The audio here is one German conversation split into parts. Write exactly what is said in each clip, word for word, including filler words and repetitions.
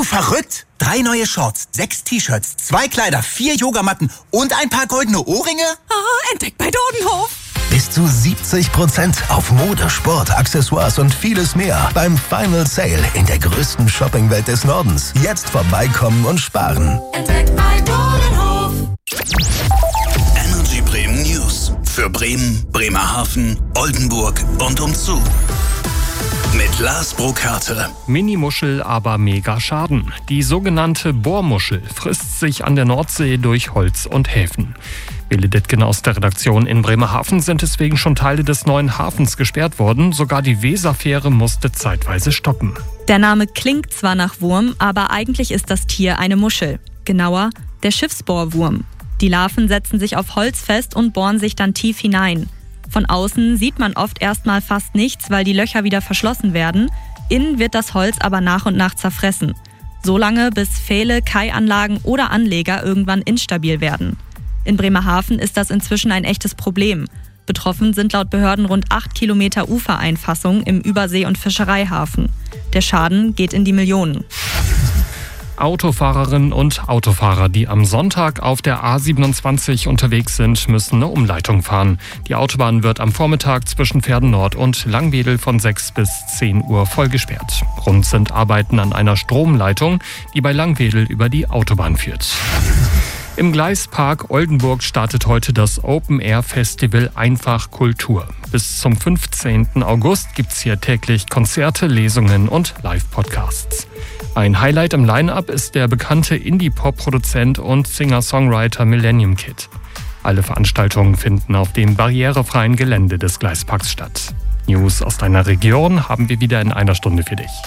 verrückt? Drei neue Shorts, sechs T-Shirts, zwei Kleider, vier Yogamatten und ein paar goldene Ohrringe? Ah, entdeckt bei Dordenhof. Bis zu siebzig Prozent auf Mode, Sport, Accessoires und vieles mehr beim Final Sale in der größten Shoppingwelt des Nordens. Jetzt vorbeikommen und sparen. Entdeckt bei Dordenhof. Energy Bremen News. Für Bremen, Bremerhaven, Oldenburg und umzu. Mit Lars Brokarte. Mini-Muschel, aber mega Schaden. Die sogenannte Bohrmuschel frisst sich an der Nordsee durch Holz und Häfen. Bille Dittgen aus der Redaktion: In Bremerhaven sind deswegen schon Teile des neuen Hafens gesperrt worden. Sogar die Weserfähre musste zeitweise stoppen. Der Name klingt zwar nach Wurm, aber eigentlich ist das Tier eine Muschel. Genauer, der Schiffsbohrwurm. Die Larven setzen sich auf Holz fest und bohren sich dann tief hinein. Von außen sieht man oft erstmal fast nichts, weil die Löcher wieder verschlossen werden. Innen wird das Holz aber nach und nach zerfressen. So lange, bis Pfähle, Kaianlagen oder Anleger irgendwann instabil werden. In Bremerhaven ist das inzwischen ein echtes Problem. Betroffen sind laut Behörden rund acht Kilometer Ufereinfassung im Übersee- und Fischereihafen. Der Schaden geht in die Millionen. Autofahrerinnen und Autofahrer, die am Sonntag auf der A siebenundzwanzig unterwegs sind, müssen eine Umleitung fahren. Die Autobahn wird am Vormittag zwischen Verden Nord und Langwedel von sechs bis zehn Uhr voll gesperrt. Grund sind Arbeiten an einer Stromleitung, die bei Langwedel über die Autobahn führt. Im Gleispark Oldenburg startet heute das Open-Air-Festival Einfach Kultur. Bis zum fünfzehnten August gibt es hier täglich Konzerte, Lesungen und Live-Podcasts. Ein Highlight im Line-Up ist der bekannte Indie-Pop-Produzent und Singer-Songwriter Millennium Kid. Alle Veranstaltungen finden auf dem barrierefreien Gelände des Gleisparks statt. News aus deiner Region haben wir wieder in einer Stunde für dich.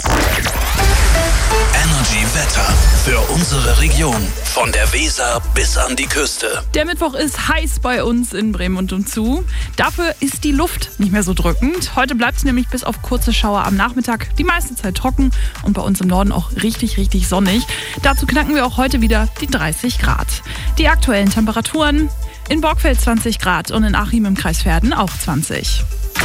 Energy Wetter für unsere Region. Von der Weser bis an die Küste. Der Mittwoch ist heiß bei uns in Bremen und umzu. Dafür ist die Luft nicht mehr so drückend. Heute bleibt es nämlich bis auf kurze Schauer am Nachmittag die meiste Zeit trocken und bei uns im Norden auch richtig, richtig sonnig. Dazu knacken wir auch heute wieder die dreißig Grad. Die aktuellen Temperaturen: in Borgfeld zwanzig Grad und in Achim im Kreis Verden auch zwanzig.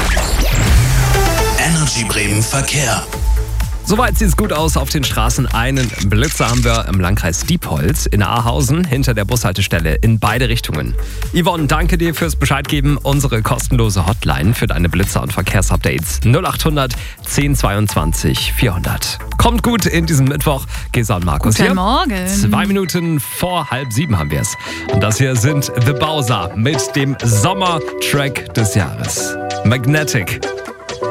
Energy Bremen Verkehr. Soweit sieht es gut aus auf den Straßen. Einen Blitzer haben wir im Landkreis Diepholz in Ahausen hinter der Bushaltestelle in beide Richtungen. Yvonne, danke dir fürs Bescheidgeben. Unsere kostenlose Hotline für deine Blitzer- und Verkehrsupdates null acht hundert zehn zweiundzwanzig vierhundert. Kommt gut in diesem Mittwoch. Gesa und Markus Guten hier. Morgen. Zwei Minuten vor halb sieben haben wir es. Und das hier sind The Bowser mit dem Sommertrack des Jahres. Magnetic.